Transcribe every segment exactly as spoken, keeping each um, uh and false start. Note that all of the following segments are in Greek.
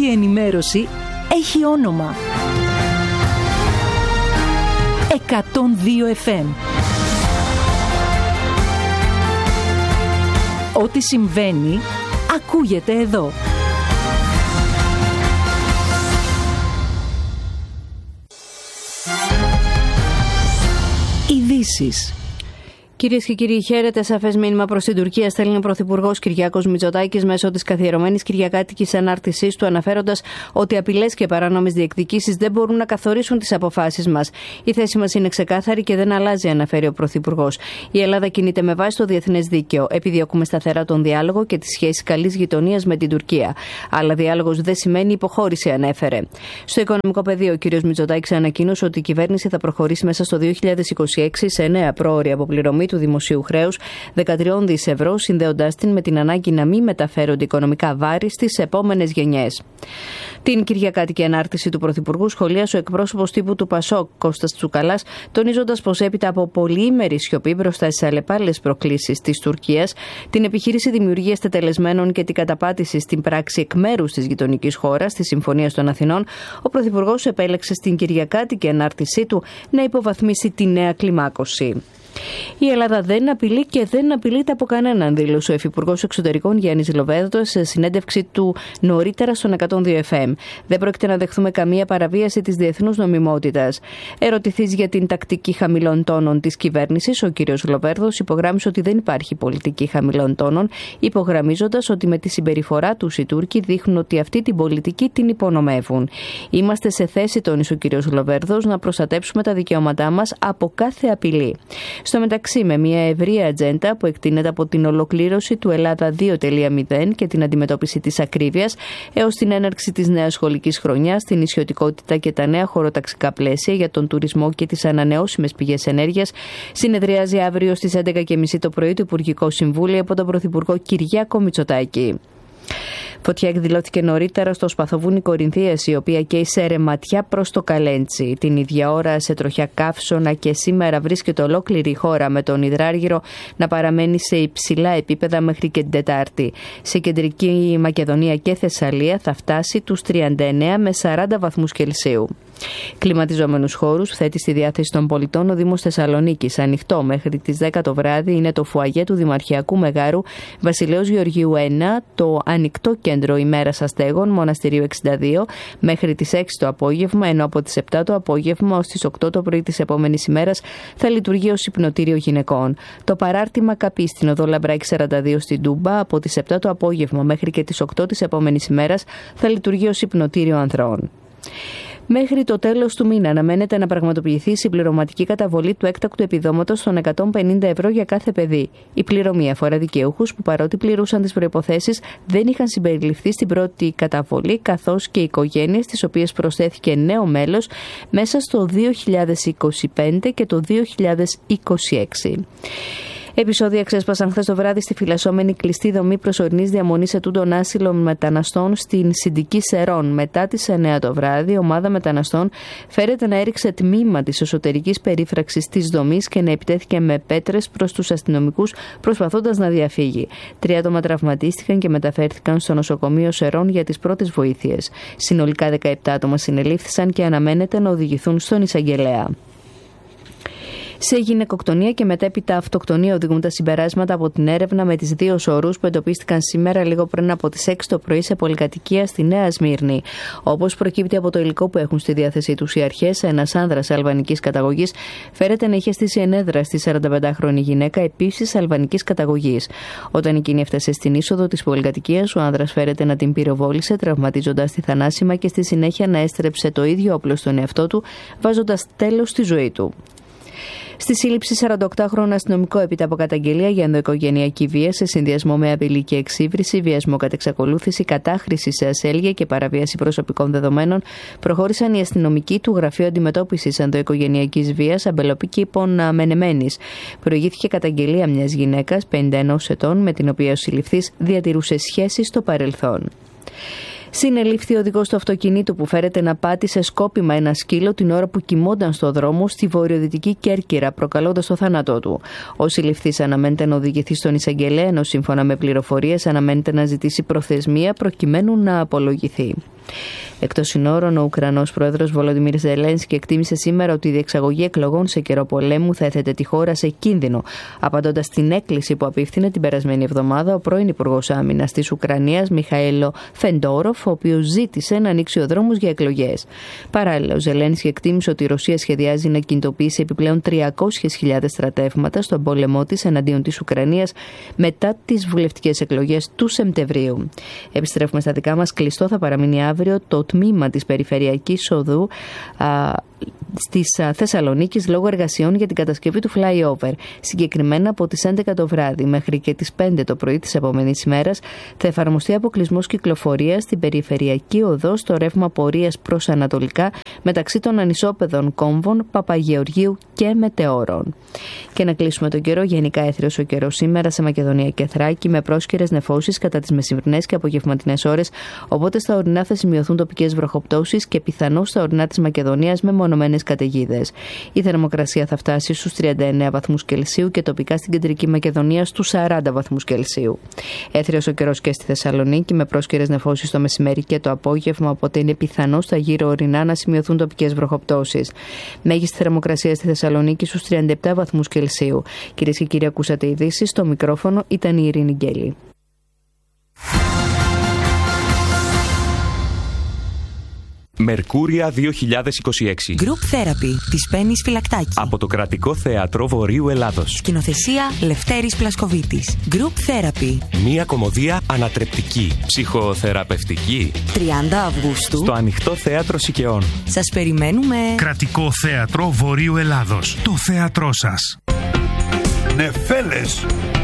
η ενημέρωση έχει όνομα. εκατόν δύο εφ εμ. Ό,τι συμβαίνει, ακούγεται εδώ. Ειδήσεις. Κυρίες και κύριοι, χαίρετε. Σαφές μήνυμα προς την Τουρκία στέλνει ο Πρωθυπουργός Κυριάκος Μητσοτάκης μέσω της καθιερωμένης κυριακάτικης ανάρτησής του, αναφέροντας ότι απειλές και παράνομες διεκδικήσεις δεν μπορούν να καθορίσουν τις αποφάσεις μας. Η θέση μας είναι ξεκάθαρη και δεν αλλάζει, αναφέρει ο Πρωθυπουργός. Η Ελλάδα κινείται με βάση το διεθνές δίκαιο. Επιδιώκουμε σταθερά τον διάλογο και τις σχέσεις καλής γειτονίας με την Τουρκία. Αλλά διάλογος δεν σημαίνει υποχώρηση, ανέφερε. Στο οικονομικό πεδίο, ο κ. Μητσοτάκης ανακοίνωσε ότι η κυβέρνηση θα προχωρήσει μέσα στο δύο χιλιάδες είκοσι έξι σε νέα πρόωρη αποπληρωμή του δημοσίου χρέους δεκατρία δισεκατομμύρια ευρώ, συνδέοντάς την με την ανάγκη να μην μεταφέρονται οικονομικά βάρη στις επόμενες γενιές. Την κυριακάτικη ανάρτηση του Πρωθυπουργού σχολίασε ο εκπρόσωπος τύπου του Πασόκ, Κώστας Τσουκαλάς, τονίζοντας πως έπειτα από πολυήμερη σιωπή μπροστά στις αλλεπάλληλες προκλήσεις της Τουρκίας, την επιχείρηση δημιουργίας τετελεσμένων και την καταπάτηση στην πράξη εκ μέρους της γειτονικής χώρας, της Συμφωνίας των Αθηνών, ο Πρωθυπουργός επέλεξε στην κυριακάτικη ανάρτησή του να υποβαθμίσει τη νέα κλιμάκωση. Η Ελλάδα δεν απειλεί και δεν απειλείται από κανέναν, δήλωσε ο Υφυπουργός Εξωτερικών Γιάννης Λοβέρδος σε συνέντευξη του νωρίτερα στον εκατόν δύο εφ εμ. Δεν πρόκειται να δεχθούμε καμία παραβίαση της διεθνούς νομιμότητας. Ερωτηθείς για την τακτική χαμηλών τόνων της κυβέρνησης, ο κ. Λοβέρδος υπογράμμισε ότι δεν υπάρχει πολιτική χαμηλών τόνων, υπογραμμίζοντας ότι με τη συμπεριφορά τους οι Τούρκοι δείχνουν ότι αυτή την πολιτική την υπονομεύουν. Είμαστε σε θέση, τόνισε ο κ. Λοβέρδος, να προστατέψουμε τα δικαιώματά μας από κάθε απειλή. Στο μεταξύ, με μια ευρεία ατζέντα που εκτείνεται από την ολοκλήρωση του Ελλάδα δύο κόμμα μηδέν και την αντιμετώπιση της ακρίβειας έως την έναρξη της νέας σχολικής χρονιάς, την νησιωτικότητα και τα νέα χωροταξικά πλαίσια για τον τουρισμό και τις ανανεώσιμες πηγές ενέργειας, συνεδριάζει αύριο στις έντεκα και μισή το πρωί το Υπουργικό Συμβούλιο από τον Πρωθυπουργό Κυριάκο Μητσοτάκη. Φωτιά εκδηλώθηκε νωρίτερα στο Σπαθοβούνι Κορινθίας, η οποία καίει σε ρεματιά προς το Καλέντσι. Την ίδια ώρα σε τροχιά καύσωνα και σήμερα βρίσκεται ολόκληρη η χώρα, με τον υδράργυρο να παραμένει σε υψηλά επίπεδα μέχρι και την Τετάρτη. Σε κεντρική Μακεδονία και Θεσσαλία θα φτάσει τους τριάντα εννέα με σαράντα βαθμούς Κελσίου. Κλιματιζόμενους χώρους θέτει στη διάθεση των πολιτών ο Δήμος Θεσσαλονίκης. Ανοιχτό μέχρι τις δέκα το βράδυ είναι το φουαγέ του Δημαρχιακού Μεγάρου Βασιλέως Γεωργίου ένα, το ανοιχτό κέντρο ημέρας αστέγων Μοναστηρίου εξήντα δύο μέχρι τις έξι το απόγευμα, ενώ από τις επτά το απόγευμα ως τις οκτώ το πρωί της επόμενης ημέρας θα λειτουργεί ως υπνοτήριο γυναικών. Το παράρτημα Καπή στην οδό Λαμπράκη σαράντα δύο στην Τούμπα από τις επτά το απόγευμα μέχρι και τις οκτώ της επόμενης ημέρας θα λειτουργεί ως υπνοτήριο ανδρών. Μέχρι το τέλος του μήνα αναμένεται να πραγματοποιηθεί η συμπληρωματική καταβολή του έκτακτου επιδόματος των εκατόν πενήντα ευρώ για κάθε παιδί. Η πληρωμή αφορά δικαιούχους που, παρότι πληρούσαν τις προϋποθέσεις, δεν είχαν συμπεριληφθεί στην πρώτη καταβολή, καθώς και οικογένειες τις οποίες προσθέθηκε νέο μέλος μέσα στο δύο χιλιάδες είκοσι πέντε και το δύο χιλιάδες είκοσι έξι. Επεισόδια ξέσπασαν χθες το βράδυ στη φυλασσόμενη κλειστή δομή προσωρινής διαμονής ετούντων άσυλων μεταναστών στην Συντική Σερών. Μετά τις εννέα το βράδυ, η ομάδα μεταναστών φέρεται να έριξε τμήμα της εσωτερικής περίφραξης της δομής και να επιτέθηκε με πέτρες προς τους αστυνομικούς, προσπαθώντας να διαφύγει. Τρία άτομα τραυματίστηκαν και μεταφέρθηκαν στο νοσοκομείο Σερών για τις πρώτες βοήθειες. Συνολικά δεκαεπτά άτομα συνελήφθησαν και αναμένεται να οδηγηθούν στον εισαγγελέα. Σε γυναικοκτονία και μετέπειτα αυτοκτονία οδηγούν τα συμπεράσματα από την έρευνα με τις δύο σωρούς που εντοπίστηκαν σήμερα λίγο πριν από τις έξι το πρωί σε πολυκατοικία στη Νέα Σμύρνη. Όπως προκύπτει από το υλικό που έχουν στη διάθεσή τους οι αρχές, ένας άνδρας αλβανικής καταγωγής φέρεται να είχε στήσει ενέδρα στη σαρανταπεντάχρονη γυναίκα, επίσης αλβανικής καταγωγής. Όταν εκείνη έφτασε στην είσοδο της πολυκατοικίας, ο άνδρας φέρεται να την πυροβόλησε, τραυματίζοντας τη θανάσιμα και στη συνέχεια να έστρεψε το ίδιο όπλο στον εαυτό του, βάζοντας τέλος στη ζωή του. Στη σύλληψη σαρανταοκτάχρονο αστυνομικό έπειτα από καταγγελία για ενδοοικογενειακή βία σε συνδυασμό με απειλή και εξύβριση, βιασμό κατ' εξακολούθηση, κατάχρηση σε ασέλγεια και παραβίαση προσωπικών δεδομένων, προχώρησαν οι αστυνομικοί του Γραφείου Αντιμετώπισης Ενδοοικογενειακής Βίας Αμπελοπίκηπων Μενεμένης. Προηγήθηκε καταγγελία μιας γυναίκας πενήντα ενός ετών με την οποία ο συλληφθής διατηρούσε σχέση στο παρελθόν. Συνελήφθη ο οδηγός του αυτοκινήτου που φέρεται να πάτησε σκόπιμα ένα σκύλο την ώρα που κοιμόταν στο δρόμο στη βορειοδυτική Κέρκυρα, προκαλώντας το θάνατό του. Ο συλληφθής αναμένεται να οδηγηθεί στον εισαγγελέα, ενώ σύμφωνα με πληροφορίες αναμένεται να ζητήσει προθεσμία προκειμένου να απολογηθεί. Εκτός συνόρων, ο Ουκρανός πρόεδρος Βολοντιμίρ Ζελένσκι εκτίμησε σήμερα ότι η διεξαγωγή εκλογών σε καιρό πολέμου θα έθετε τη χώρα σε κίνδυνο, απαντώντας στην έκκληση που απίφθινε την περασμένη εβδομάδα ο πρώην Υπουργός Άμυνας της Ουκρανίας, Μιχαήλο Φεντόροφ, ο οποίος ζήτησε να ανοίξει ο δρόμος για εκλογές. Παράλληλα, ο Ζελένσκι εκτίμησε ότι η Ρωσία σχεδιάζει να κινητοποιήσει επιπλέον τριακόσιες χιλιάδες στρατεύματα στον πόλεμό της εναντίον της Ουκρανίας μετά τις βουλευτικές εκλογές του Σεπτεμβρίου. Επιστρέφουμε στα δικά μας. Κλειστό θα παραμείνει αύριο το τμήμα της Περιφερειακής Οδού α, στις Θεσσαλονίκης λόγω εργασιών για την κατασκευή του flyover. Συγκεκριμένα από τις έντεκα το βράδυ μέχρι και τις πέντε το πρωί της επόμενης ημέρας θα εφαρμοστεί αποκλεισμός κυκλοφορίας στην Περιφερειακή Οδό στο ρεύμα πορείας προς ανατολικά μεταξύ των ανισόπεδων Κόμβων, Παπαγεωργίου και Μετεώρων. Και να κλείσουμε τον καιρό. Γενικά έθριος ο καιρός σήμερα σε Μακεδονία και Θράκη με πρόσκαιρες νεφώσεις κατά τις μεσημβρινές και απογευματινές ώρες, οπότε στα ορεινά θα σημειωθούν τοπικές βροχοπτώσεις και πιθανώς στα ορεινά της Μακεδονίας με μονομένες καταιγίδες. Η θερμοκρασία θα φτάσει στους τριάντα εννέα βαθμούς Κελσίου και τοπικά στην κεντρική Μακεδονία στους σαράντα βαθμούς Κελσίου. Έθριος ο καιρός και στη Θεσσαλονίκη με πρόσκαιρες νεφώσεις το μεσημέρι και το απόγευμα, οπότε είναι πιθανό στα γύρω ορεινά να σημειωθούν τοπικές βροχοπτώσεις. Μέγιστη θερμοκρασία στη Θεσσαλονίκη στους τριάντα επτά βαθμούς Κελσίου. Κυρίες και κύριοι, ακούσατε ειδήσεις. Στο μικρόφωνο ήταν η Ειρήνη Γκέλη. Μερκούρια δύο χιλιάδες είκοσι έξι. Group Therapy της Πέννης Φυλακτάκη. Από το Κρατικό Θέατρο Βορείου Ελλάδος. Σκηνοθεσία Λευτέρης Πλασκοβίτης. Group Therapy. Μία κωμωδία ανατρεπτική, ψυχοθεραπευτική. τριάντα Αυγούστου. Στο Ανοιχτό Θέατρο Σικαιών. Σας περιμένουμε. Κρατικό Θέατρο Βορείου Ελλάδος. Το θέατρό σας. Νεφέλες.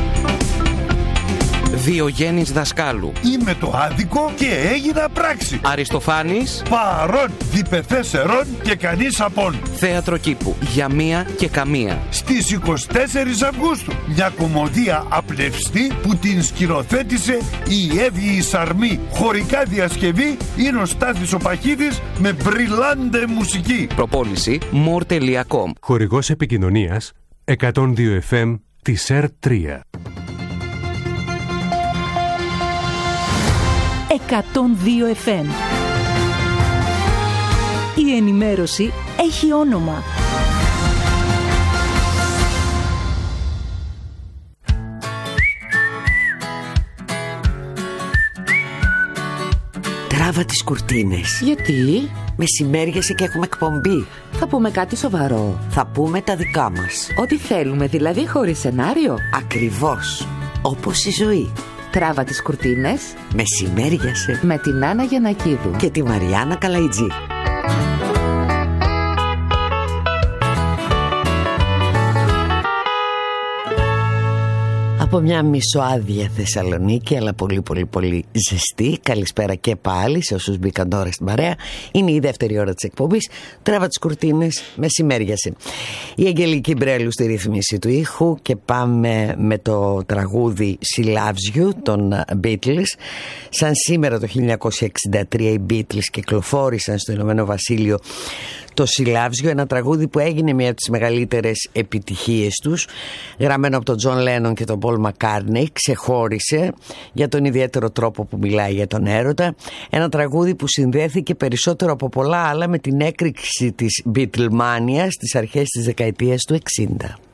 Διογέννης Δασκάλου. Είμαι το άδικο και έγινα πράξη. Αριστοφάνης. Παρών, διπεθέσερον και κανείς απόν. Θέατρο Κήπου. Για μία και καμία. Στις εικοστή τέταρτη Αυγούστου. Μια κωμωδία απλευστή που την σκηνοθέτησε η Εύη η Σαρμή. Χωρικά διασκευή είναι ο Στάθης ο Παχίδης με μπριλάντε μουσική. Προπόληση more τελεία com. Χορηγός επικοινωνίας εκατόν δύο εφ εμ της ΕΡ τρία. εκατόν δύο εφ εμ. Η ενημέρωση έχει όνομα. Τράβα τις κουρτίνες. Γιατί? Μεσημέριασε και έχουμε εκπομπή. Θα πούμε κάτι σοβαρό. Θα πούμε τα δικά μας. Ό,τι θέλουμε, δηλαδή χωρίς σενάριο. Ακριβώς. Όπως η ζωή. Τράβα τις κουρτίνες. Μεσημέριασε. Με την Άννα Γιαννακίδου. Και τη Μαριάννα Καλαϊτζή. Από μια μισοάδια Θεσσαλονίκη, αλλά πολύ πολύ πολύ ζεστή. Καλησπέρα και πάλι σε όσους μπήκαν τώρα στην παρέα. Είναι η δεύτερη ώρα της εκπομπής. Τράβα τις κουρτίνες, μεσημέριασε. Η Αγγελική Μπρέλου στη ρύθμιση του ήχου και πάμε με το τραγούδι She Loves You των Beatles. Σαν σήμερα το χίλια εννιακόσια εξήντα τρία οι Beatles κυκλοφόρησαν στο Ηνωμένο Βασίλειο το She Loves You, ένα τραγούδι που έγινε μια από τις μεγαλύτερες επιτυχίες τους, γραμμένο από τον Τζον Λένον και τον Πολ Μακκάρτνεϊ. Ξεχώρισε για τον ιδιαίτερο τρόπο που μιλάει για τον έρωτα. Ένα τραγούδι που συνδέθηκε περισσότερο από πολλά άλλα με την έκρηξη της Beatlemania στις αρχές της δεκαετίας του εξήντα.